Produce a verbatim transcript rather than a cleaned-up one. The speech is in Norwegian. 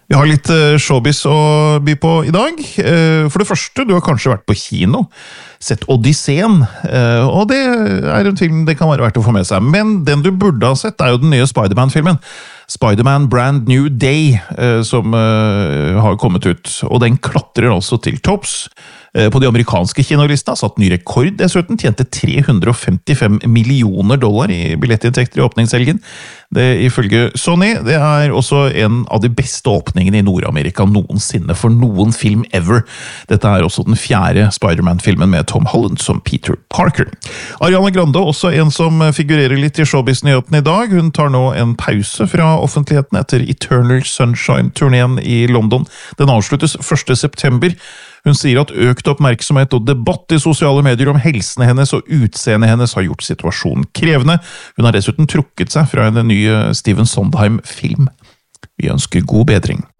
Vi har litt showbiz å by på i dag. For det første, du har kanskje vært på kino, sett Odysseen, og det er en film det kan være verdt å få med seg. Men den du burde ha sett er jo den nye Spider-Man-filmen. Spider-Man Brand New Day, som har kommet ut, og den klatrer også til topps. På de amerikanske kinolistene har satt ny rekord, dessuten tjente tre hundre og femtifem millioner dollar i billettinntekter i åpningshelgen. Det ifølge Sony, det er også en av de beste åpningene i Nord-Amerika noensinne for noen film ever. Dette er også den fjerde Spider-Man-filmen med Tom Holland som Peter Parker. Ariana Grande, også en som figurerer litt i showbiz-nyhetene i dag. Hun tar nå en pause fra offentligheten etter Eternal Sunshine-turneen i London. Den avsluttes første september. Hun sier at økt oppmerksomhet og debatt i sosiale medier om helsen hennes og utseendet hennes har gjort situasjonen krevende. Hun har dessuten trukket seg fra en ny Steven Sondheim-film. Vi ønsker god bedring.